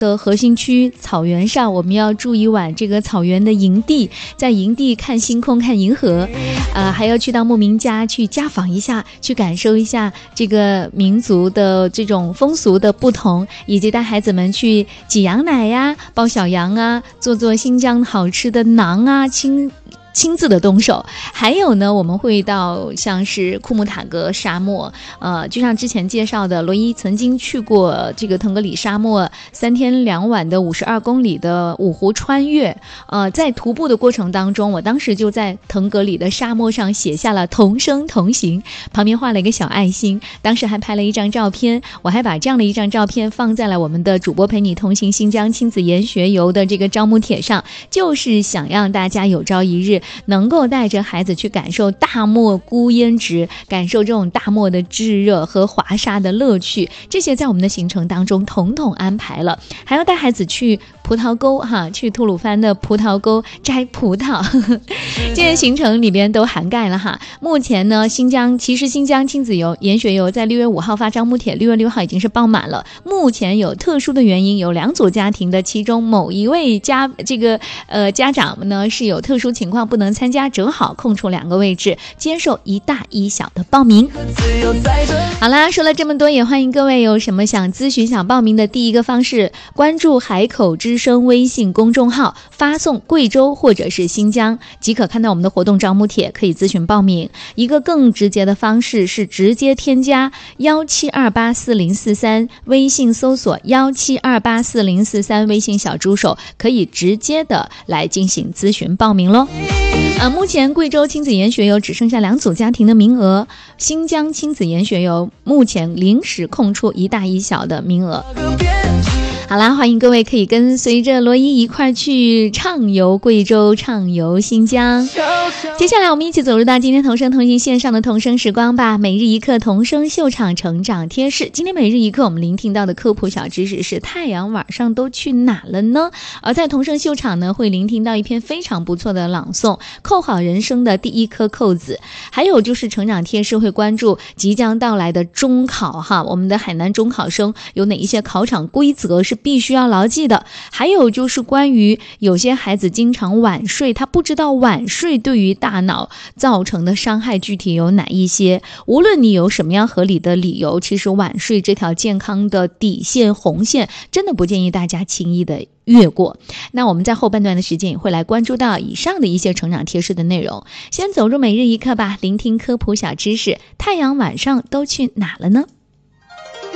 的核心区草原上，我们要住一晚这个草原的营地，在营地看星空看银河，还要去到牧民家去家访一下，去感受一下这个民族的这种风俗的不同，以及带孩子们去挤羊奶呀，抱小羊啊，做新疆好吃的馕啊，亲自的动手。还有呢，我们会到像是库木塔格沙漠，就像之前介绍的，罗伊曾经去过这个腾格里沙漠3天2晚的52公里的五湖穿越。在徒步的过程当中，我当时就在腾格里的沙漠上写下了同声同行，旁边画了一个小爱心，当时还拍了一张照片，我还把这样的一张照片放在了我们的主播陪你同行新疆亲子研学游的这个招募帖上，就是想让大家有朝一日能够带着孩子去感受大漠孤烟直，感受这种大漠的炙热和华沙的乐趣，这些在我们的行程当中统统安排了。还要带孩子去葡萄沟去吐鲁番的葡萄沟摘葡萄这些行程里边都涵盖了目前呢，新疆亲子游研学游在6月5号发招募帖，6月6号已经是报满了。目前有特殊的原因，有2组家庭的其中某一位家长呢是有特殊情况不能参加，正好空出2个位置，接受1大1小的报名。好啦，说了这么多，也欢迎各位有什么想咨询想报名的，第一个方式关注海口之声微信公众号，发送贵州或者是新疆即可看到我们的活动招募帖，可以咨询报名。一个更直接的方式是直接添加17284043，微信搜索17284043，微信小助手，可以直接的来进行咨询报名咯。目前贵州亲子研学游只剩下2组家庭的名额，新疆亲子研学游目前临时空出1大1小的名额。好啦，欢迎各位可以跟随着罗伊一块去畅游贵州，畅游新疆。接下来我们一起走入到今天同声同行线上的同声时光吧。每日一课同声秀场成长贴士，今天每日一课我们聆听到的科普小知识是太阳晚上都去哪了呢？而在同声秀场呢，会聆听到一篇非常不错的朗诵，扣好人生的第一颗扣子。还有就是成长贴士会关注即将到来的中考我们的海南中考生有哪一些考场规则是必须要牢记的。还有就是关于有些孩子经常晚睡，他不知道晚睡对于大脑造成的伤害具体有哪一些。无论你有什么样合理的理由，其实晚睡这条健康的底线红线真的不建议大家轻易的越过。那我们在后半段的时间也会来关注到以上的一些成长贴士的内容。先走入每日一课吧，聆听科普小知识。太阳晚上都去哪了呢？